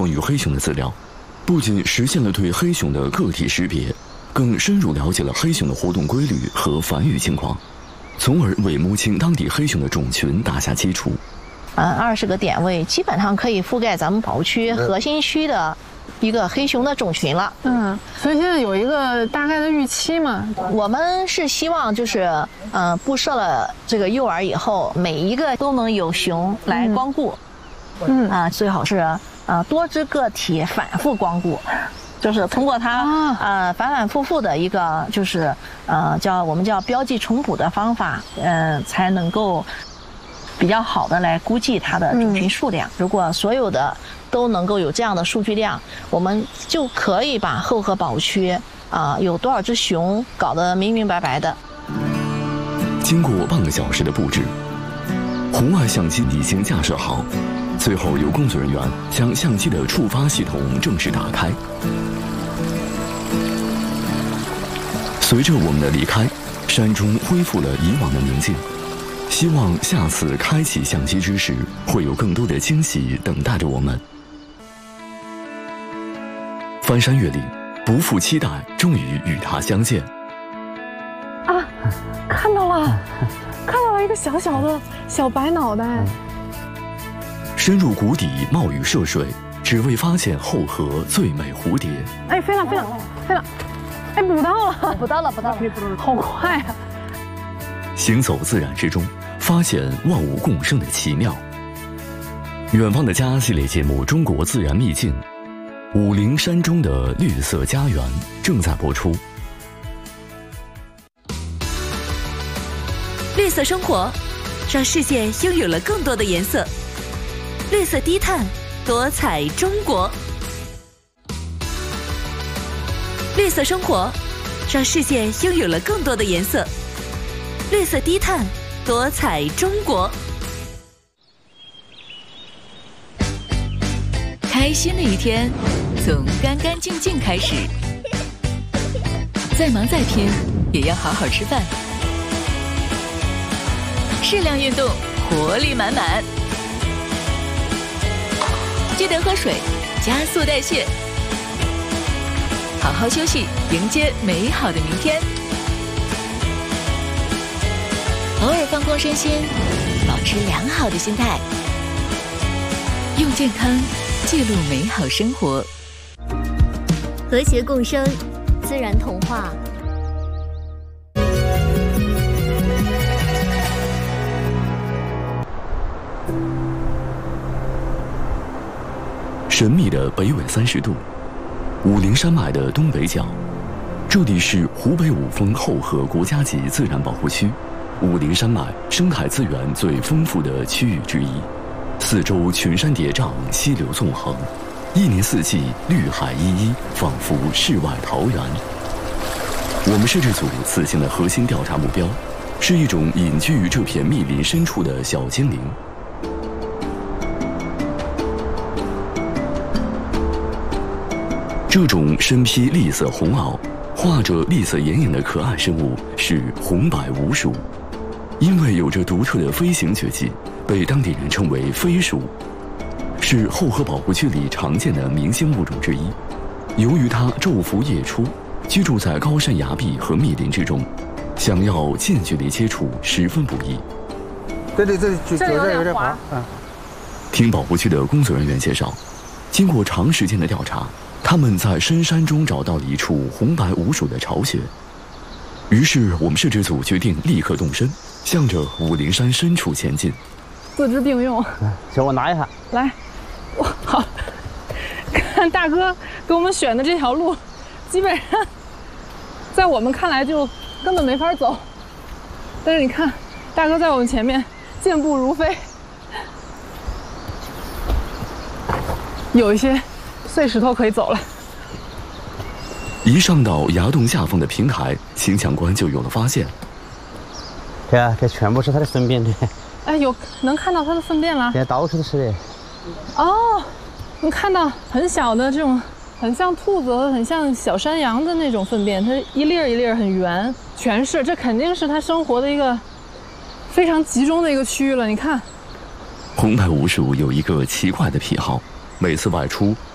关于黑熊的资料，不仅实现了对黑熊的个体识别，更深入了解了黑熊的活动规律和繁育情况，从而为摸清当地黑熊的种群打下基础。 20个点位基本上可以覆盖咱们保护区核心区的一个黑熊的种群了。 所以现在有一个大概的预期嘛？ 我们是希望就是布设了这个幼儿以后，每一个都能有熊来光顾。最好是多只个体反复光顾。就是通过它反反复复的一个就是我们叫标记重补的方法，才能够比较好的来估计它的种群数量。如果所有的都能够有这样的数据量，我们就可以把后河保护区有多少只熊搞得明明白白的。 经过半个小时的布置，红外相机已经架设好，最后由工作人员将相机的触发系统正式打开。随着我们的离开，山中恢复了以往的宁静。希望下次开启相机之时，会有更多的惊喜等待着我们。翻山越岭，不负期待，终于与他相见。 看到了，看到了一个小小的小白脑袋。 深入谷底，冒雨涉水，只为发现后河最美蝴蝶。 飞了，捕到了，好快啊！ 行走自然之中，发现万物共生的奇妙。远方的家系列节目《中国自然秘境》，武陵山中的绿色家园正在播出。 绿色生活，让世界拥有了更多的颜色。绿色低碳，多彩中国。绿色生活，让世界拥有了更多的颜色。绿色低碳，多彩中国。开心的一天，从干干净净开始。再忙再拼，也要好好吃饭。适量运动，活力满满。记得喝水，加速代谢。好好休息，迎接美好的明天。偶尔放空身心，保持良好的心态，用健康记录美好生活。 和谐共生，自然童话。 神秘的北纬30度，武陵山脉的东北角，这里是湖北五峰后河国家级自然保护区，武陵山脉生态资源最丰富的区域之一。四周群山叠嶂，溪流纵横，一年四季绿海依依，仿佛世外桃源。我们摄制组此行的核心调查目标，是一种隐居于这片密林深处的小精灵。这种身披栗色红袄、画着栗色眼影的可爱生物是红白无鼠，因为有着独特的飞行绝技，被当地人称为飞鼠，是后河保护区里常见的明星物种之一。由于它昼伏夜出，居住在高山崖壁和密林之中，想要近距离接触十分不易。 这里有点滑。 听保护区的工作人员介绍，经过长时间的调查，他们在深山中找到了一处红白无鼠的巢穴。于是我们摄制组决定立刻动身，向着武陵山深处前进。 四肢并用， 行，我拿一下。 来，哇，好！看大哥给我们选的这条路，基本上在我们看来就根本没法走。但是你看，大哥在我们前面健步如飞，有一些碎石头可以走了。 一上到崖洞下方的平台，邢强官就有了发现。 这全部是它的粪便， 有能看到它的粪便了。 到处都是的。 哦，能看到很小的这种，很像兔子、很像小山羊的那种粪便，它一粒一粒很圆，全是。这肯定是它生活的一个非常集中的一个区域了。你看， 红白无鼠有一个奇怪的癖好，每次外出